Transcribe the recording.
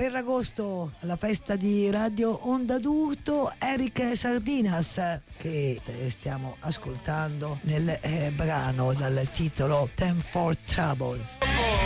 Ferragosto alla festa di Radio Onda d'Urto, Eric Sardinas, che stiamo ascoltando nel brano dal titolo Ten for Troubles.